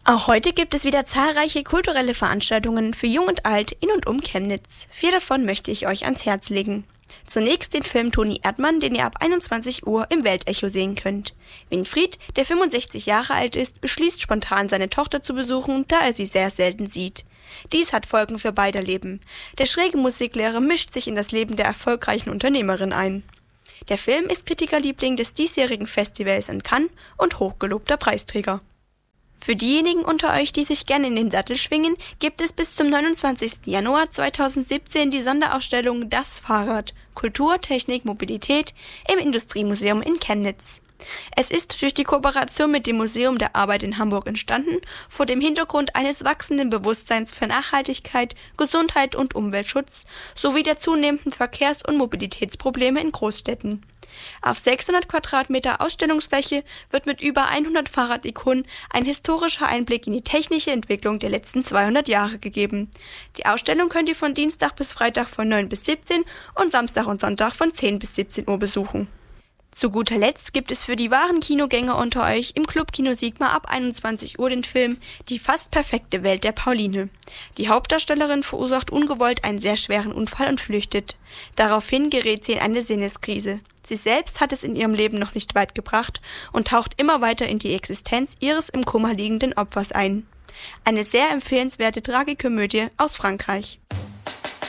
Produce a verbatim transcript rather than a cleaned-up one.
Auch heute gibt es wieder zahlreiche kulturelle Veranstaltungen für Jung und Alt in und um Chemnitz. Vier davon möchte ich euch ans Herz legen. Zunächst den Film Toni Erdmann, den ihr ab einundzwanzig Uhr im Weltecho sehen könnt. Winfried, der fünfundsechzig Jahre alt ist, beschließt spontan, seine Tochter zu besuchen, da er sie sehr selten sieht. Dies hat Folgen für beider Leben. Der schräge Musiklehrer mischt sich in das Leben der erfolgreichen Unternehmerin ein. Der Film ist Kritikerliebling des diesjährigen Festivals in Cannes und hochgelobter Preisträger. Für diejenigen unter euch, die sich gerne in den Sattel schwingen, gibt es bis zum neunundzwanzigsten Januar zweitausendsiebzehn die Sonderausstellung Das Fahrrad – Kultur, Technik, Mobilität im Industriemuseum in Chemnitz. Es ist durch die Kooperation mit dem Museum der Arbeit in Hamburg entstanden, vor dem Hintergrund eines wachsenden Bewusstseins für Nachhaltigkeit, Gesundheit und Umweltschutz sowie der zunehmenden Verkehrs- und Mobilitätsprobleme in Großstädten. Auf sechshundert Quadratmeter Ausstellungsfläche wird mit über hundert Fahrradikonen ein historischer Einblick in die technische Entwicklung der letzten zweihundert Jahre gegeben. Die Ausstellung könnt ihr von Dienstag bis Freitag von neun bis siebzehn und Samstag und Sonntag von zehn bis siebzehn Uhr besuchen. Zu guter Letzt gibt es für die wahren Kinogänger unter euch im Club Kino Sigma ab einundzwanzig Uhr den Film Die fast perfekte Welt der Pauline. Die Hauptdarstellerin verursacht ungewollt einen sehr schweren Unfall und flüchtet. Daraufhin gerät sie in eine Sinneskrise. Sie selbst hat es in ihrem Leben noch nicht weit gebracht und taucht immer weiter in die Existenz ihres im Koma liegenden Opfers ein. Eine sehr empfehlenswerte Tragikomödie aus Frankreich.